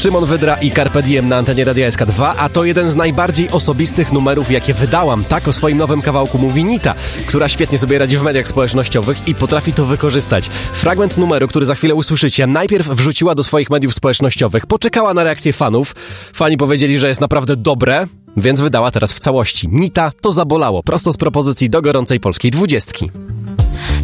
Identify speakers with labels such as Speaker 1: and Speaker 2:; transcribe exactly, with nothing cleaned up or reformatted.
Speaker 1: Szymon Wydra i Carpe Diem na antenie Radia S K dwa, a to jeden z najbardziej osobistych numerów, jakie wydałam. Tak o swoim nowym kawałku mówi Nita, która świetnie sobie radzi w mediach społecznościowych i potrafi to wykorzystać. Fragment numeru, który za chwilę usłyszycie, najpierw wrzuciła do swoich mediów społecznościowych, poczekała na reakcję fanów. Fani powiedzieli, że jest naprawdę dobre, więc wydała teraz w całości. Nita, to zabolało, prosto z propozycji do gorącej polskiej dwudziestki.